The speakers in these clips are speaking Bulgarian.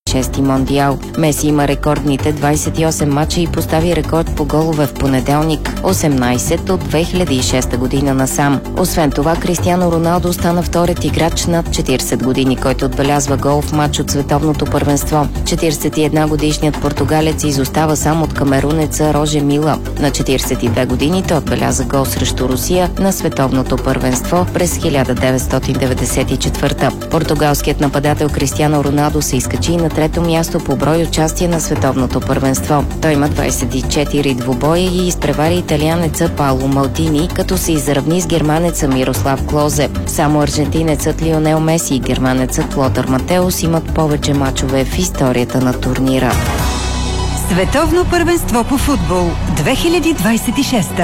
шести мондиал. Меси има рекордните 28 мача и постави рекорд по голове в понеделник, 18 от 2006 година насам. Освен това, Кристиано Роналдо стана вторият играч над 40 години, който отбелязва гол в мач от световното първенство. 41-годишният португалец изостава само от камерунеца Роже Мила. На 42 години той отбеляза гол срещу Русия на световното първенство през 1994. Португалският нападател Кристиано Роналдо се изкачи на трето място по брой участие на световното първенство. Той има 24 двубоя и изпревари италианеца Пауло Малдини, като се изравни с германеца Мирослав Клозе. Само аржентинецът Лионел Меси и германецът Лотър Матеус имат повече мачове в историята на турнира. Световно първенство по футбол 2026.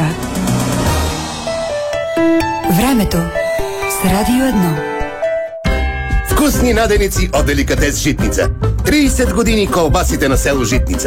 Времето с Радио 1. Вкусни наденици от деликатес Житница. 30 години колбасите на село Житница.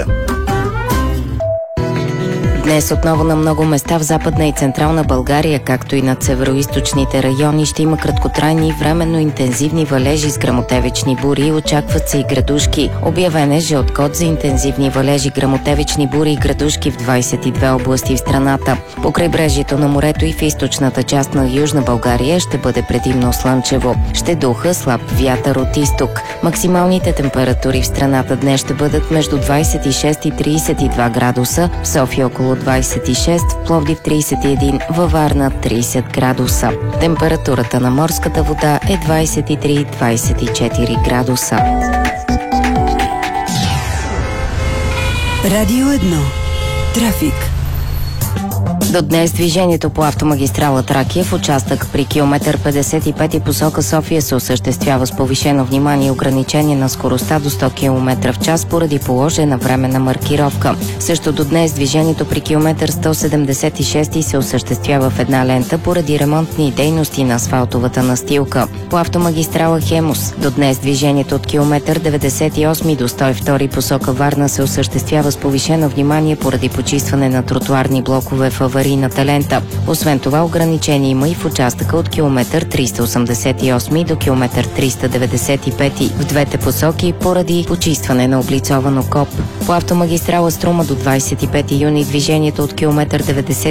Днес отново на много места в Западна и Централна България, както и над североизточните райони, ще има краткотрайни и временно интензивни валежи с гръмотевични бури. Очакват се и градушки. Обявен е жълткод за интензивни валежи, гръмотевични бури и градушки в 22 области в страната. По крайбрежието на морето и в източната част на Южна България ще бъде предимно слънчево. Ще духа слаб вятър от изток. Максималните температури в страната днес ще бъдат между 26 и 32 градуса, в София около 26, в Пловдив 31, във Варна 30 градуса. Температурата на морската вода е 23-24 градуса. Радио 1. Трафик. До днес движението по автомагистрала Тракия в участък при километър 55 и посока София се осъществява с повишено внимание и ограничение на скоростта до 100 км в час поради положена временна маркировка. Също до днес движението при километър 176 се осъществява в една лента поради ремонтни дейности на асфалтовата настилка. По автомагистрала Хемус до днес движението от километър 98 до 102 посока Варна се осъществява с повишено внимание поради почистване на тротуарни блокове в аварийната лента. Освен това, ограничение има и в участъка от километър 388 до километър 395 в двете посоки поради почистване на облицован окоп. По автомагистрала Струма до 25 юни движението от километър